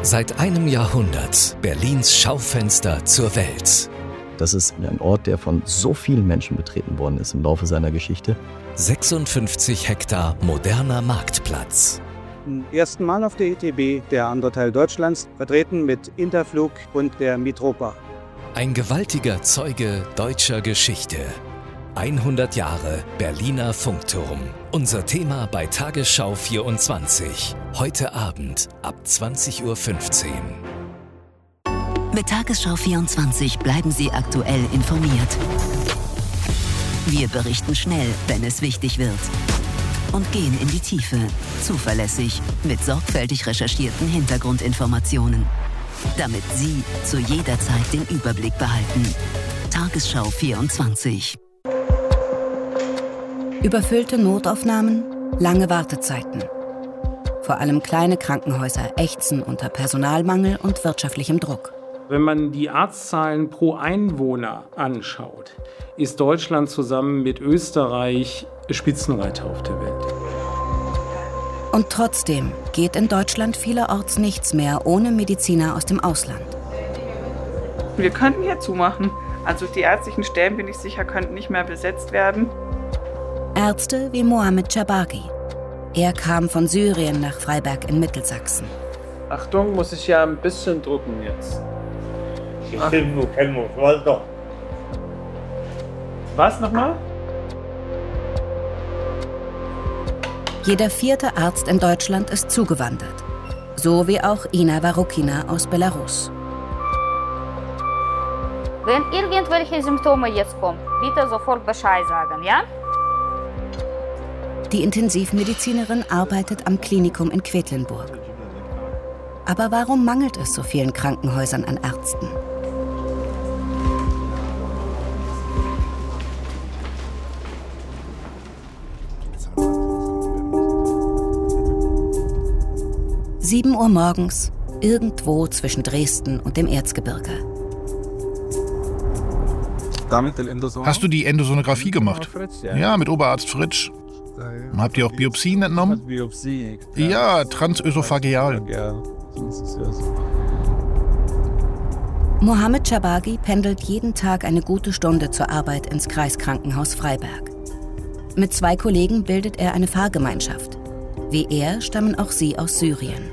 Seit einem Jahrhundert Berlins Schaufenster zur Welt. Das ist ein Ort, der von so vielen Menschen betreten worden ist im Laufe seiner Geschichte. 56 Hektar moderner Marktplatz. Zum ersten Mal auf der ITB, der andere Teil Deutschlands, vertreten mit Interflug und der Mitropa. Ein gewaltiger Zeuge deutscher Geschichte. 100 Jahre Berliner Funkturm. Unser Thema bei Tagesschau 24. Heute Abend ab 20:15 Uhr. Mit Tagesschau 24 bleiben Sie aktuell informiert. Wir berichten schnell, wenn es wichtig wird. Und gehen in die Tiefe, zuverlässig, mit sorgfältig recherchierten Hintergrundinformationen. Damit Sie zu jeder Zeit den Überblick behalten. Tagesschau 24. Überfüllte Notaufnahmen, lange Wartezeiten. Vor allem kleine Krankenhäuser ächzen unter Personalmangel und wirtschaftlichem Druck. Wenn man die Arztzahlen pro Einwohner anschaut, ist Deutschland zusammen mit Österreich Spitzenreiter auf der Welt. Und trotzdem geht in Deutschland vielerorts nichts mehr ohne Mediziner aus dem Ausland. Wir könnten hier zumachen. Also die ärztlichen Stellen, bin ich sicher, könnten nicht mehr besetzt werden. Ärzte wie Mohammed Chabaghi. Er kam von Syrien nach Freiberg in Mittelsachsen. Achtung, muss ich ja ein bisschen drucken jetzt. Was nochmal? Jeder vierte Arzt in Deutschland ist zugewandert. So wie auch Ina Varukina aus Belarus. Wenn irgendwelche Symptome jetzt kommen, bitte sofort Bescheid sagen, ja? Die Intensivmedizinerin arbeitet am Klinikum in Quedlinburg. Aber warum mangelt es so vielen Krankenhäusern an Ärzten? – 7 Uhr morgens, irgendwo zwischen Dresden und dem Erzgebirge. Hast du die Endosonographie gemacht? Ja, mit Oberarzt Fritsch. Habt ihr auch Biopsien entnommen? Ja, transösophageal. Mohammed Chabaghi pendelt jeden Tag eine gute Stunde zur Arbeit ins Kreiskrankenhaus Freiberg. Mit 2 Kollegen bildet er eine Fahrgemeinschaft. Wie er stammen auch sie aus Syrien.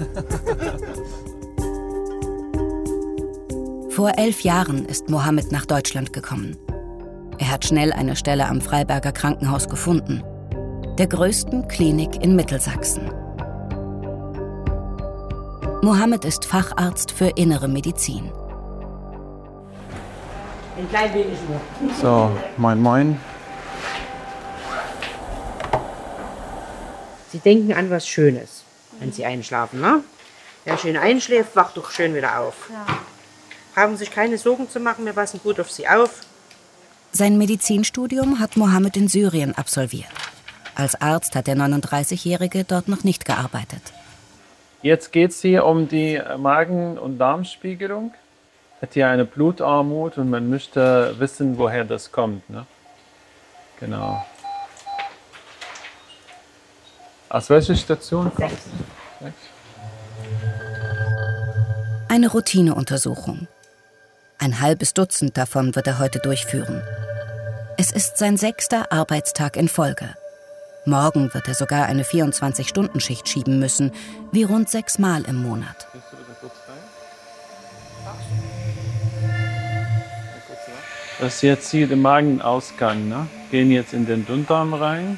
Vor 11 Jahren ist Mohammed nach Deutschland gekommen. Er hat schnell eine Stelle am Freiberger Krankenhaus gefunden, der größten Klinik in Mittelsachsen. Mohammed ist Facharzt für Innere Medizin. Ein klein wenig nur. So, moin. Sie denken an was Schönes, wenn Sie einschlafen, ne? Wer schön einschläft, wacht doch schön wieder auf. Ja. Brauchen sich keine Sorgen zu machen, wir passen gut auf Sie auf. Sein Medizinstudium hat Mohammed in Syrien absolviert. Als Arzt hat der 39-Jährige dort noch nicht gearbeitet. Jetzt geht es hier um die Magen- und Darmspiegelung. Hat hier eine Blutarmut und man möchte wissen, woher das kommt. Ne? Genau. Aus welcher Station kommt es? Eine Routineuntersuchung. Ein halbes Dutzend davon wird er heute durchführen. Es ist sein 6. Arbeitstag in Folge. Morgen wird er sogar eine 24-Stunden-Schicht schieben müssen, wie rund 6 Mal im Monat. Das ist jetzt hier der Magenausgang. Ne? Gehen jetzt in den Dünndarm rein.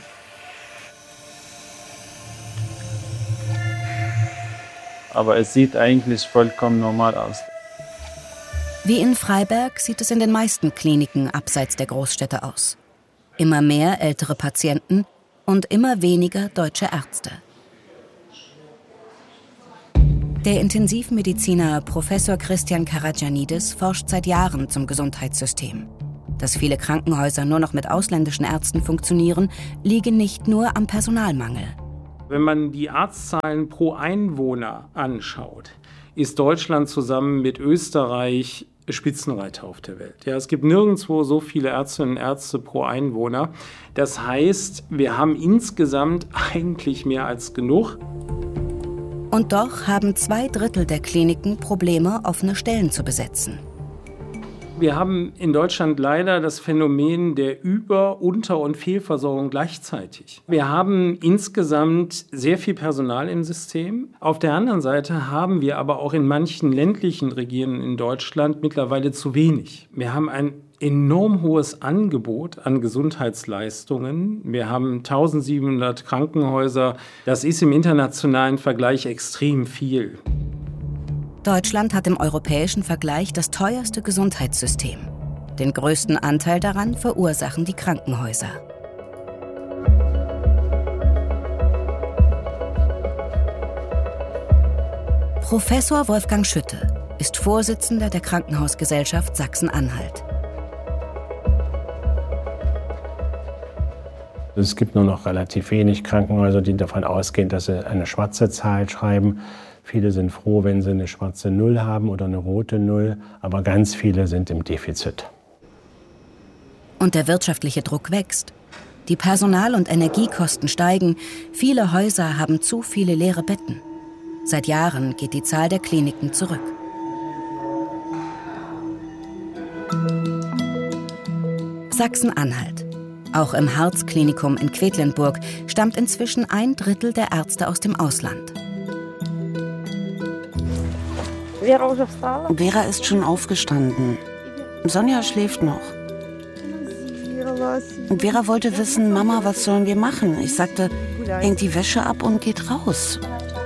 Aber es sieht eigentlich vollkommen normal aus. Wie in Freiberg sieht es in den meisten Kliniken abseits der Großstädte aus. Immer mehr ältere Patienten und immer weniger deutsche Ärzte. Der Intensivmediziner Professor Christian Karagianidis forscht seit Jahren zum Gesundheitssystem. Dass viele Krankenhäuser nur noch mit ausländischen Ärzten funktionieren, liege nicht nur am Personalmangel. Wenn man die Arztzahlen pro Einwohner anschaut, ist Deutschland zusammen mit Österreich Spitzenreiter auf der Welt. Ja, es gibt nirgendwo so viele Ärztinnen und Ärzte pro Einwohner. Das heißt, wir haben insgesamt eigentlich mehr als genug. Und doch haben 2/3 der Kliniken Probleme, offene Stellen zu besetzen. Wir haben in Deutschland leider das Phänomen der Über-, Unter- und Fehlversorgung gleichzeitig. Wir haben insgesamt sehr viel Personal im System. Auf der anderen Seite haben wir aber auch in manchen ländlichen Regionen in Deutschland mittlerweile zu wenig. Wir haben ein enorm hohes Angebot an Gesundheitsleistungen. Wir haben 1700 Krankenhäuser. Das ist im internationalen Vergleich extrem viel. Deutschland hat im europäischen Vergleich das teuerste Gesundheitssystem. Den größten Anteil daran verursachen die Krankenhäuser. Professor Wolfgang Schütte ist Vorsitzender der Krankenhausgesellschaft Sachsen-Anhalt. Es gibt nur noch relativ wenig Krankenhäuser, die davon ausgehen, dass sie eine schwarze Zahl schreiben. Viele sind froh, wenn sie eine schwarze Null haben oder eine rote Null, aber ganz viele sind im Defizit. Und der wirtschaftliche Druck wächst. Die Personal- und Energiekosten steigen. Viele Häuser haben zu viele leere Betten. Seit Jahren geht die Zahl der Kliniken zurück. Sachsen-Anhalt. Auch im Herzklinikum in Quedlinburg stammt inzwischen 1/3 der Ärzte aus dem Ausland. Vera ist schon aufgestanden. Sonja schläft noch. Und Vera wollte wissen, Mama, was sollen wir machen? Ich sagte, hängt die Wäsche ab und geht raus.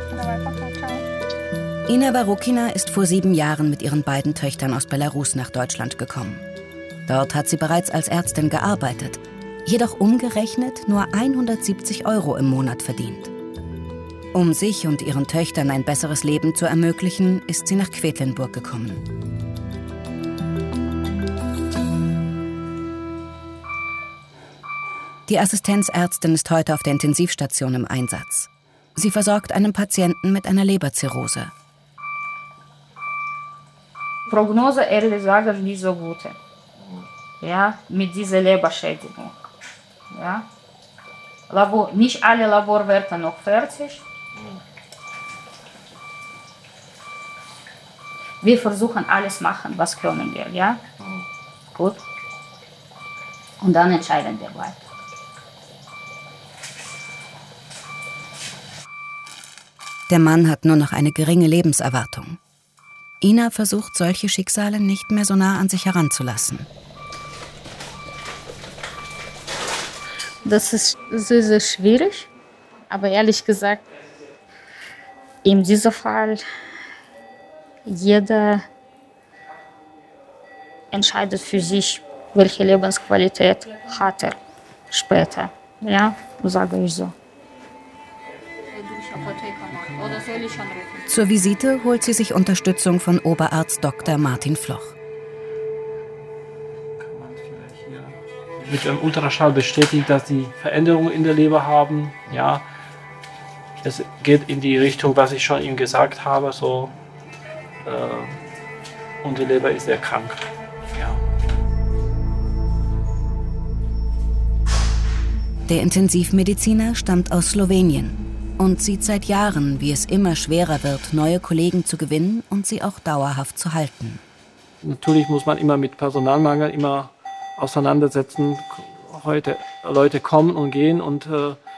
Ina Varukina ist vor 7 Jahren mit ihren beiden Töchtern aus Belarus nach Deutschland gekommen. Dort hat sie bereits als Ärztin gearbeitet, jedoch umgerechnet nur 170 € im Monat verdient. Um sich und ihren Töchtern ein besseres Leben zu ermöglichen, ist sie nach Quedlinburg gekommen. Die Assistenzärztin ist heute auf der Intensivstation im Einsatz. Sie versorgt einen Patienten mit einer Leberzirrhose. Prognose, ehrlich sagen, nicht so gut. Ja, mit dieser Leberschädigung. Ja. Nicht alle Laborwerte noch fertig. Wir versuchen alles machen, was können wir, ja? Gut. Und dann entscheiden wir weiter. Der Mann hat nur noch eine geringe Lebenserwartung. Ina versucht, solche Schicksale nicht mehr so nah an sich heranzulassen. Das ist sehr, sehr schwierig, aber ehrlich gesagt, in diesem Fall, jeder entscheidet für sich, welche Lebensqualität hat er später. Ja, sage ich so. Zur Visite holt sie sich Unterstützung von Oberarzt Dr. Martin Floch. Mit einem Ultraschall bestätigt, dass die Veränderungen in der Leber haben. Ja, es geht in die Richtung, was ich schon ihm gesagt habe. So, unsere Leber ist sehr krank. Ja. Der Intensivmediziner stammt aus Slowenien und sieht seit Jahren, wie es immer schwerer wird, neue Kollegen zu gewinnen und sie auch dauerhaft zu halten. Natürlich muss man immer mit Personalmangel immer auseinandersetzen. Heute Leute kommen und gehen und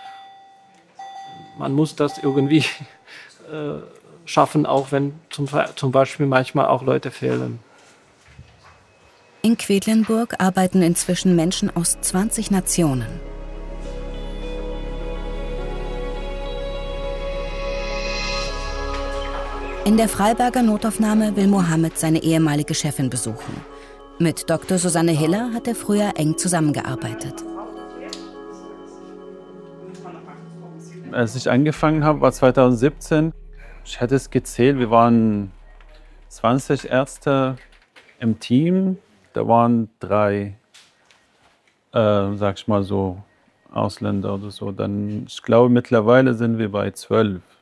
man muss das irgendwie schaffen, auch wenn zum Beispiel manchmal auch Leute fehlen. In Quedlinburg arbeiten inzwischen Menschen aus 20 Nationen. In der Freiberger Notaufnahme will Mohammed seine ehemalige Chefin besuchen. Mit Dr. Susanne Hiller hat er früher eng zusammengearbeitet. Als ich angefangen habe, war 2017. Ich hätte es gezählt, wir waren 20 Ärzte im Team. Da waren 3, sag ich mal so, Ausländer oder so. Dann, ich glaube, mittlerweile sind wir bei 12.